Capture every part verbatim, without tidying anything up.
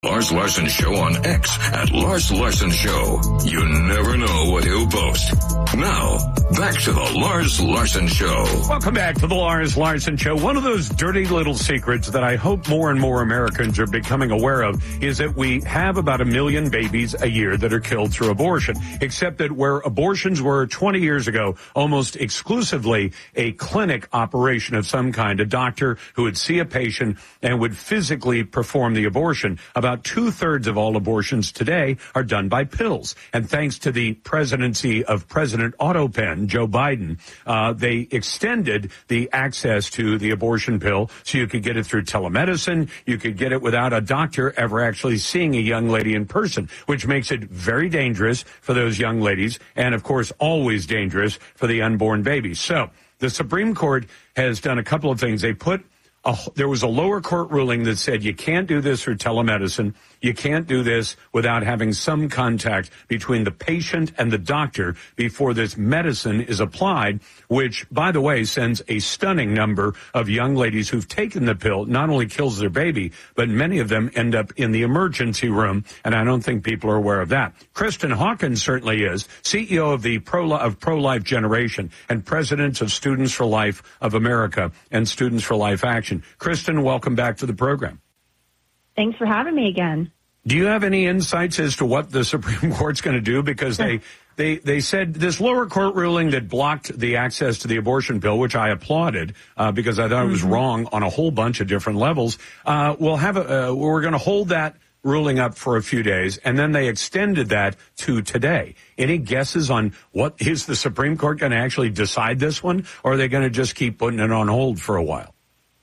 Lars Larson Show on X at Lars Larson Show. You never know what he'll post. Now, back to the Lars Larson Show. Welcome back to the Lars Larson Show. One of those dirty little secrets that I hope more and more Americans are becoming aware of is that we have about a million babies a year that are killed through abortion, except that where abortions were twenty years ago, almost exclusively a clinic operation of some kind, a doctor who would see a patient and would physically perform the abortion. About About two-thirds of all abortions today are done by pills. And thanks to the presidency of President Autopen, Joe Biden, uh, they extended the access to the abortion pill so you could get it through telemedicine. You could get it without a doctor ever actually seeing a young lady in person, which makes it very dangerous for those young ladies and, of course, always dangerous for the unborn babies. So the Supreme Court has done a couple of things. They put A, there was a lower court ruling that said you can't do this through telemedicine. You can't do this without having some contact between the patient and the doctor before this medicine is applied, which, by the way, sends a stunning number of young ladies who've taken the pill. Not only kills their baby, but many of them end up in the emergency room, and I don't think people are aware of that. Kristen Hawkins certainly is, C E O of the Pro of Pro-Life Generation and president of Students for Life of America and Students for Life Action. Kristen, welcome back to the program. Thanks for having me again. Do you have any insights as to what the Supreme Court's going to do? Because they, they, they said this lower court ruling that blocked the access to the abortion pill, which I applauded uh, because I thought mm-hmm. it was wrong on a whole bunch of different levels. Uh, we'll have a, uh, we're going to hold that ruling up for a few days, and then they extended that to today. Any guesses on what is the Supreme Court going to actually decide this one, or are they going to just keep putting it on hold for a while?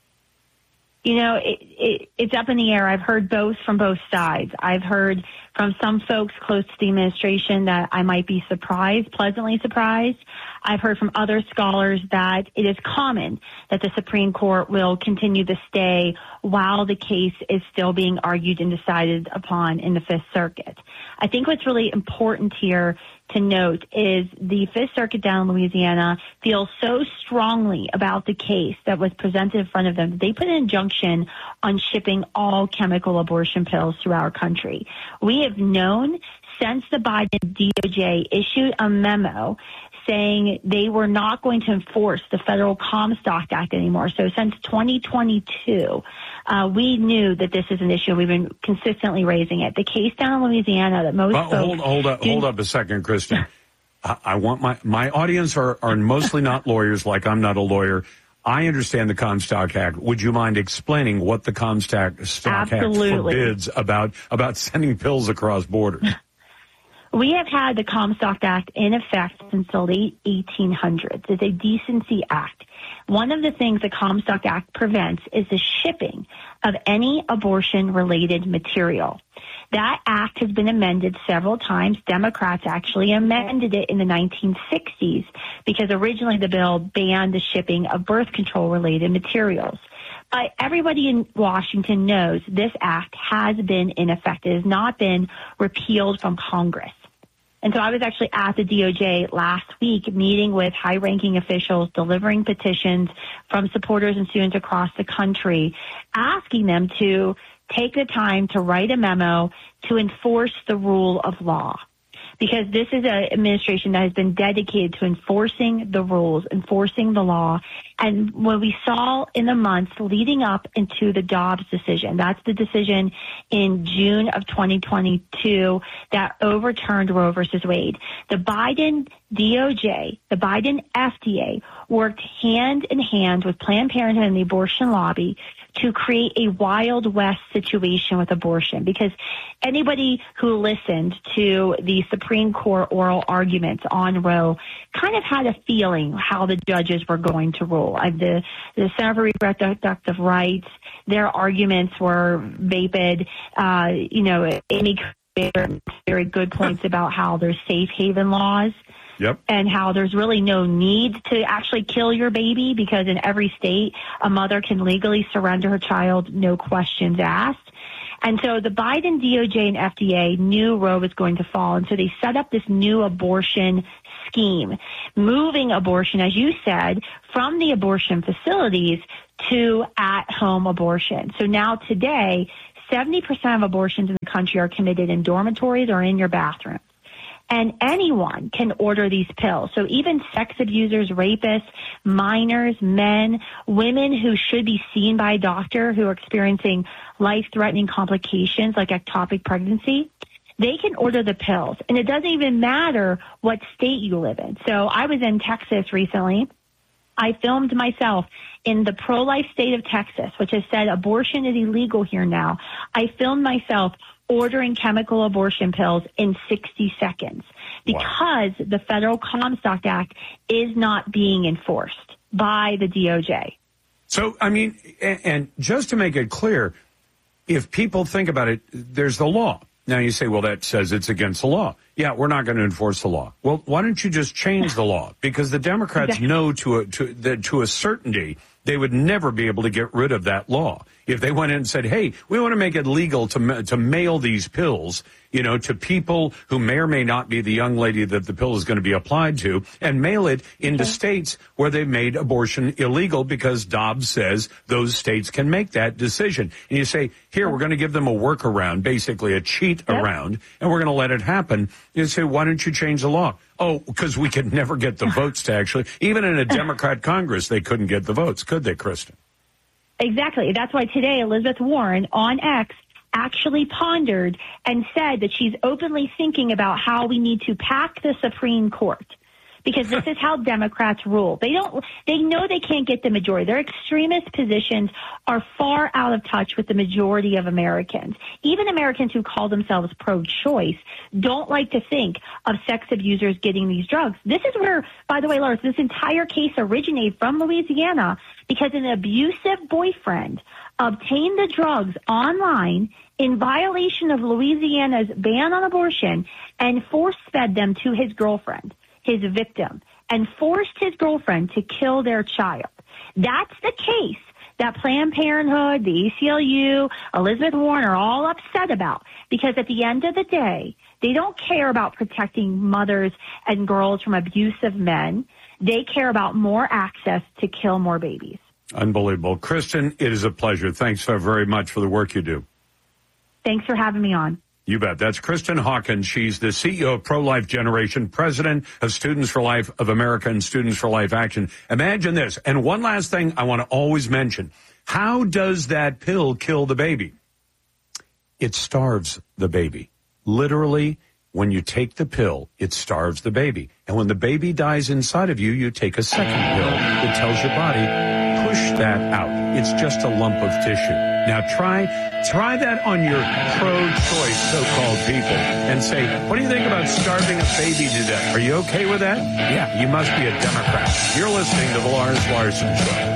You know, it, it, it's up in the air. I've heard both from both sides. I've heard from some folks close to the administration that I might be surprised, pleasantly surprised. I've heard from other scholars that it is common that the Supreme Court will continue to stay while the case is still being argued and decided upon in the Fifth Circuit. I think what's really important here to note is the Fifth Circuit down in Louisiana feels so strongly about the case that was presented in front of them that they put an injunction on shipping all chemical abortion pills through our country. We have known since the Biden D O J issued a memo saying they were not going to enforce the federal Comstock Act anymore. So since twenty twenty-two, uh, we knew that this is an issue. We've been consistently raising it. The case down in Louisiana that most well, folks... Hold, hold, up, hold up a second, Kristen. I, I want my, my audience are, are mostly not lawyers, like I'm not a lawyer. I understand the Comstock Act. Would you mind explaining what the Comstock Act forbids about, about sending pills across borders? We have had the Comstock Act in effect since the late eighteen hundreds. It's a decency act. One of the things the Comstock Act prevents is the shipping of any abortion-related material. That act has been amended several times. Democrats actually amended it in the nineteen sixties because originally the bill banned the shipping of birth control-related materials. But everybody in Washington knows this act has been in effect. It has not been repealed from Congress. And so I was actually at the D O J last week meeting with high-ranking officials, delivering petitions from supporters and students across the country, asking them to take the time to write a memo to enforce the rule of law. Because this is an administration that has been dedicated to enforcing the rules, enforcing the law. And what we saw in the months leading up into the Dobbs decision, that's the decision in June of twenty twenty-two that overturned Roe versus Wade. The Biden D O J, the Biden F D A worked hand in hand with Planned Parenthood and the abortion lobby to create a Wild West situation with abortion, because anybody who listened to the Supreme Court oral arguments on Roe kind of had a feeling how the judges were going to rule. The, the Center for Reproductive Rights, their arguments were vapid. Uh, you know, Amy made very good points about how there's safe haven laws. Yep. And how there's really no need to actually kill your baby because in every state, a mother can legally surrender her child, no questions asked. And so the Biden D O J and F D A knew Roe was going to fall, and so they set up this new abortion scheme, moving abortion, as you said, from the abortion facilities to at-home abortion. So now today, seventy percent of abortions in the country are committed in dormitories or in your bathroom. And anyone can order these pills. So even sex abusers, rapists, minors, men, women who should be seen by a doctor who are experiencing life-threatening complications like ectopic pregnancy, they can order the pills. And it doesn't even matter what state you live in. So I was in Texas recently. I filmed myself in the pro-life state of Texas, which has said abortion is illegal here now. I filmed myself ordering chemical abortion pills in sixty seconds because wow. the Federal Comstock Act is not being enforced by the D O J. So, I mean, and, and just to make it clear, if people think about it, there's the law. Now you say, well, that says it's against the law. Yeah, we're not going to enforce the law. Well, why don't you just change the law? Because the Democrats exactly. know to a, to, that to a certainty they would never be able to get rid of that law. If they went in and said, hey, we want to make it legal to to mail these pills, you know, to people who may or may not be the young lady that the pill is going to be applied to, and mail it into okay. states where they've made abortion illegal because Dobbs says those states can make that decision. And you say, here, we're going to give them a workaround, basically a cheat yep. around, and we're going to let it happen. You say, why don't you change the law? Oh, because we could never get the votes to actually, even in a Democrat Congress, they couldn't get the votes, could they, Kristen? Exactly. That's why today Elizabeth Warren on X actually pondered and said that she's openly thinking about how we need to pack the Supreme Court. Because this is how Democrats rule. They don't, they know they can't get the majority. Their extremist positions are far out of touch with the majority of Americans. Even Americans who call themselves pro-choice don't like to think of sex abusers getting these drugs. This is where, by the way, Lars, this entire case originated from Louisiana because an abusive boyfriend obtained the drugs online in violation of Louisiana's ban on abortion and force-fed them to his girlfriend, his victim, and forced his girlfriend to kill their child. That's the case that Planned Parenthood, the A C L U, Elizabeth Warren are all upset about, because at the end of the day, they don't care about protecting mothers and girls from abusive men. They care about more access to kill more babies. Unbelievable. Kristen, it is a pleasure. Thanks so very much for the work you do. Thanks for having me on. You bet. That's Kristen Hawkins. She's the C E O of Pro-Life Generation, president of Students for Life of America and Students for Life Action. Imagine this. And one last thing I want to always mention. How does that pill kill the baby? It starves the baby. Literally, when you take the pill, it starves the baby. And when the baby dies inside of you, you take a second pill that tells your body, push that out. It's just a lump of tissue. Now try try that on your pro-choice so-called people and say, what do you think about starving a baby to death? Are you okay with that? Yeah, you must be a Democrat. You're listening to The Lars Larson Show.